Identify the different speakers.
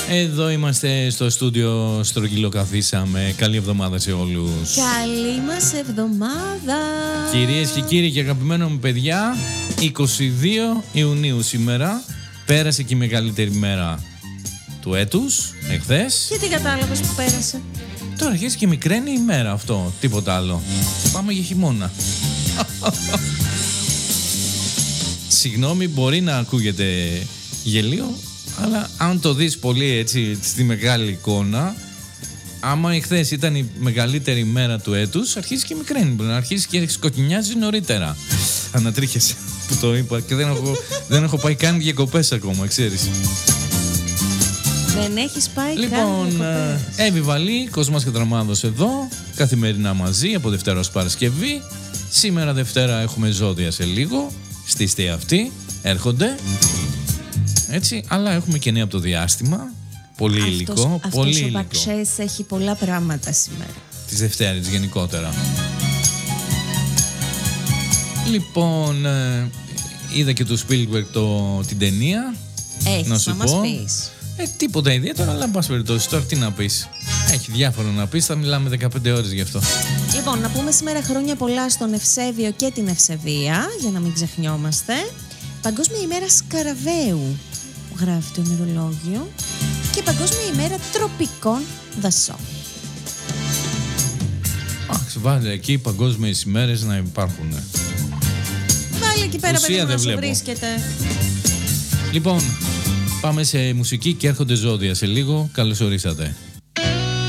Speaker 1: Εδώ είμαστε στο στούντιο, στρογγυλοκαθίσαμε. Καλή εβδομάδα σε όλους.
Speaker 2: Καλή μας εβδομάδα.
Speaker 1: Κυρίες και κύριοι και αγαπημένα μου παιδιά, 22 Ιουνίου σήμερα. Πέρασε και η μεγαλύτερη μέρα του έτους, εχθές.
Speaker 2: Και τι κατάλαβες που πέρασε?
Speaker 1: Τώρα αρχίζει και μικραίνει η μέρα, αυτό, τίποτα άλλο. Πάμε για χειμώνα. Συγγνώμη, μπορεί να ακούγεται γελίο, αλλά αν το δεις πολύ έτσι στη μεγάλη εικόνα, άμα εχθές ήταν η μεγαλύτερη μέρα του έτους, αρχίζει και μικραίνει, μπορεί να αρχίσει και σκοτεινιάζει νωρίτερα. Ανατρίχεσαι που το είπα και δεν έχω πάει καν διακοπές ακόμα, ξέρεις.
Speaker 2: Δεν έχεις πάει καν
Speaker 1: Λοιπόν,
Speaker 2: διακοπές.
Speaker 1: Εύη Βαλή, Κοσμάς και Δραμάδος εδώ, καθημερινά μαζί από Δευτέρα ως Παρασκευή. Σήμερα Δευτέρα έχουμε ζώδια σε λίγο, στήστε αυτοί, έρχονται. Έτσι, αλλά έχουμε και νέα από το διάστημα. Πολύ υλικό. Πολύ
Speaker 2: υλικό.
Speaker 1: υλικό.
Speaker 2: Ο Μπαξές έχει πολλά πράγματα σήμερα.
Speaker 1: Της Δευτέρας γενικότερα. Λοιπόν, είδα και του Spielberg την ταινία.
Speaker 2: Έχεις
Speaker 1: να σου
Speaker 2: μας
Speaker 1: πω.
Speaker 2: πεις.
Speaker 1: Τίποτα ιδιαίτερο, αλλά εν πάση περιπτώσει τώρα τι να πεις. Έχει διάφορα να πεις, θα μιλάμε 15 ώρες γι' αυτό.
Speaker 2: Λοιπόν, να πούμε σήμερα χρόνια πολλά στον Ευσέβιο και την Ευσεβία, για να μην ξεχνιόμαστε. Παγκόσμια ημέρα Σκαραβαίου, γράφει το ημερολόγιο. Και Παγκόσμια ημέρα τροπικών δασών.
Speaker 1: Βάλε εκεί παγκόσμιες ημέρες να υπάρχουν.
Speaker 2: Βάλε εκεί πέρα,
Speaker 1: Ουσία
Speaker 2: παιδί μου,
Speaker 1: δεν
Speaker 2: να σου
Speaker 1: βλέπω.
Speaker 2: βρίσκεται.
Speaker 1: Λοιπόν, πάμε σε μουσική και έρχονται ζώδια σε λίγο. Καλώς ορίσατε.